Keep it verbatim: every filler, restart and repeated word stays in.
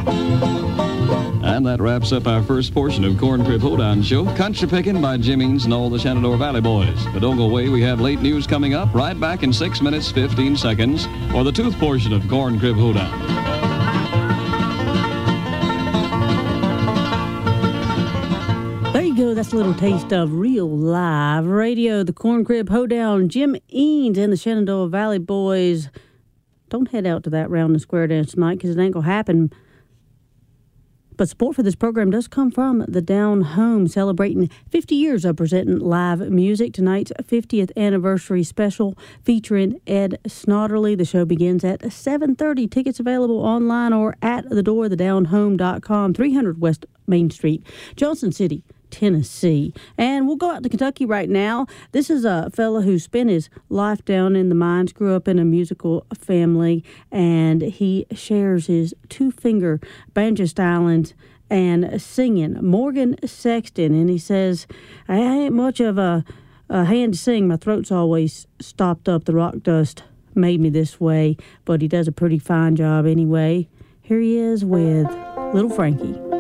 And that wraps up our first portion of Corn Crib Hoedown Show. Country picking by Jim Eanes and all the Shenandoah Valley Boys. But don't go away, we have late news coming up right back in six minutes, fifteen seconds for the tooth portion of Corn Crib Hoedown. There you go. That's a little taste of real live radio. The Corn Crib Hoedown, Jim Eanes and the Shenandoah Valley Boys. Don't head out to that round and square dance tonight because it ain't going to happen. But support for this program does come from the Down Home, celebrating fifty years of presenting live music. Tonight's fiftieth anniversary special featuring Ed Snodderly. The show begins at seven thirty. Tickets available online or at the door, the down home dot com, three hundred West Main Street, Johnson City, Tennessee. And we'll go out to Kentucky right now. This is a fella who spent his life down in the mines, grew up in a musical family, and he shares his two-finger banjo stylings and singing. Morgan Sexton, and he says, I ain't much of a, a hand to sing. My throat's always stopped up. The rock dust made me this way, but he does a pretty fine job anyway. Here he is with Little Frankie.